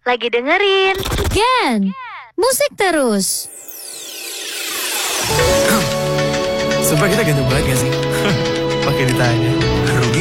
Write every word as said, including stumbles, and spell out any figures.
lagi dengerin Gen, musik terus. Sumpah kita ganteng banget gak sih? Pakai ditanya. Rugi